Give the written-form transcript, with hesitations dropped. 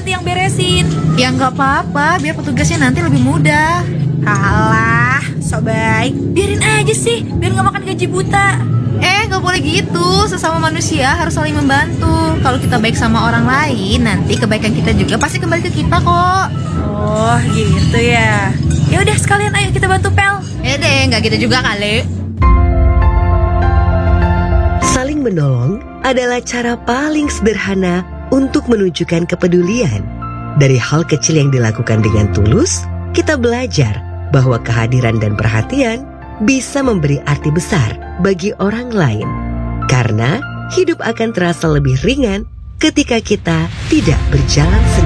nanti yang beresin. Ya nggak apa-apa, biar petugasnya nanti lebih mudah. Alah, so baik. Biarin aja sih, biar nggak makan gaji buta. Nggak boleh gitu, sesama manusia harus saling membantu. Kalau kita baik sama orang lain, nanti kebaikan kita juga pasti kembali ke kita kok. Oh gitu ya. Ya udah sekalian ayo kita bantu Pel. Ya deh, nggak gitu juga kali. Saling menolong adalah cara paling sederhana untuk menunjukkan kepedulian. Dari hal kecil yang dilakukan dengan tulus, kita belajar bahwa kehadiran dan perhatian bisa memberi arti besar bagi orang lain. Karena hidup akan terasa lebih ringan ketika kita tidak berjalan sendiri.